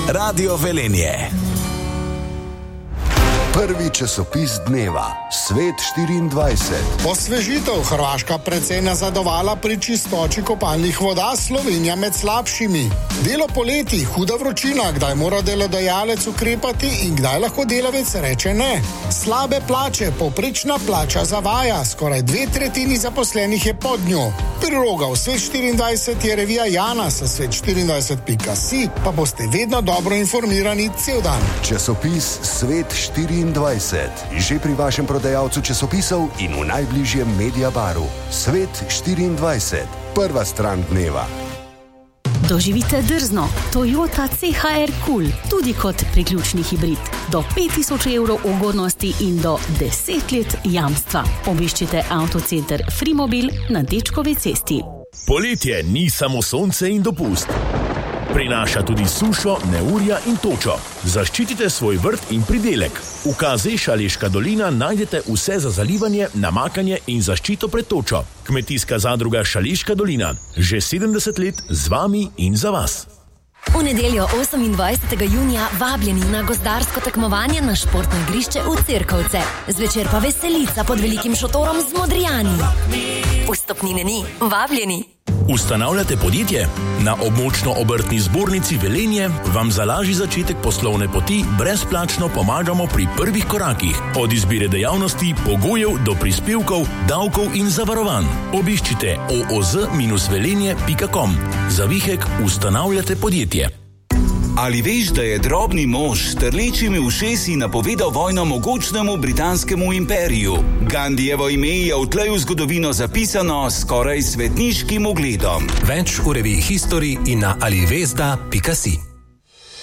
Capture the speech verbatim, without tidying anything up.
Radio Velenje. Prvi časopis dneva, Svet štiriindvajset. Osvežitev. Hrvaška precej nazadovala pri čistoči kopalnih voda, Slovenija med slabšimi. Delo poleti, huda vročina, kdaj mora delodajalec ukrepati in kdaj lahko delavec reče ne. Slabe plače, povprečna plača zavaja, skoraj dve tretjini zaposlenih je pod njo. Priloga v Svet štiriindvajset je revija Jana, sa svet štiriindvajset pika si, pa boste vedno dobro informirani cel dan. Časopis Svet štiriindvajset. Že pri vašem prodajalcu časopisov in v najbližjem Mediabaru. Svet štiriindvajset. Prva stran dneva. Doživite drzno Toyota C H R Cool, tudi kot priključni hibrid. Do pet tisoč evrov ugodnosti in do deset let jamstva. Obiščite avtocenter Frimobil na Dečkovi cesti. Poletje ni samo sonce in dopust. Prinaša tudi sušo, neurja in točo. Zaščitite svoj vrt in pridelek. V K Z Šaleška dolina najdete vse za zalivanje, namakanje in zaščito pred točo. Kmetijska zadruga Šaleška dolina. Že sedemdeset let z vami in za vas. V nedeljo osemindvajsetega junija vabljeni na gozdarsko tekmovanje na športno igrišče v Cerkovce. Zvečer pa veselica pod velikim šotorom z Modrijani. Vstopnine ni, vabljeni. Ustanavljate podjetje? Na območno obrtni zbornici Velenje vam za lažji začetek poslovne poti brezplačno pomagamo pri prvih korakih. Od izbire dejavnosti, pogojev do prispevkov, davkov in zavarovanj. Obiščite o o z velenje pika com. Za vihek ustanavljate podjetje. Ali veš, da je drobni mož s trlečimi ušesi napovedal vojno mogočnemu britanskemu imperiju? Gandijevo ime je odtlej v zgodovino zapisano skoraj svetniškim ugledom. Več v reviji History in na alivesda pika si.